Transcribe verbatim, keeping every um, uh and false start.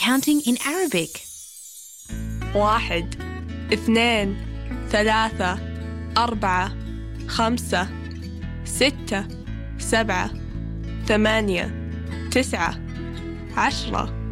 counting in Arabic. واحد اثنين ثلاثة أربعة خمسة ستة سبعة ثمانية تسعة عشرة